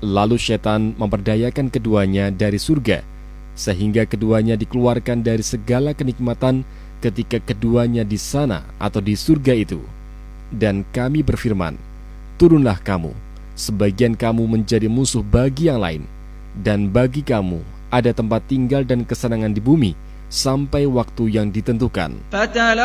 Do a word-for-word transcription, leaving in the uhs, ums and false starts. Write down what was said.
Lalu setan memperdayakan keduanya dari surga, sehingga keduanya dikeluarkan dari segala kenikmatan ketika keduanya di sana atau di surga itu. Dan kami berfirman, turunlah kamu, sebagian kamu menjadi musuh bagi yang lain, dan bagi kamu ada tempat tinggal dan kesenangan di bumi sampai waktu yang ditentukan.